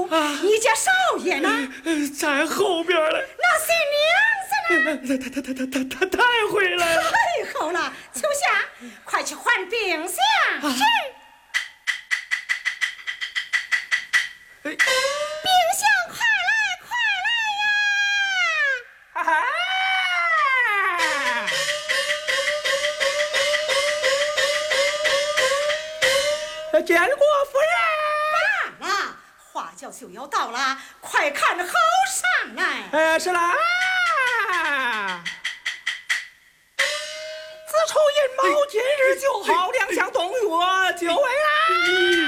你家少爷呢？ 在后边嘞。 那新娘子呢？ 他带回来了。 太好了，秋霞，快去换冰箱。是。冰箱，快来，快来呀！ 见过夫人。 罢了，花轿就要到了，快看好上来。 是啦。子丑寅卯，今日就好，两相冬月，久违啦。